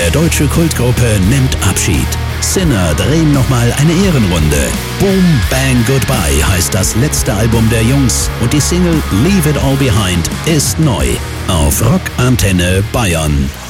der deutsche Kultgruppe nimmt Abschied. Sinner drehen nochmal eine Ehrenrunde. Boom Bang Goodbye heißt das letzte Album der Jungs und die Single Leave It All Behind ist neu auf Rock Antenne Bayern.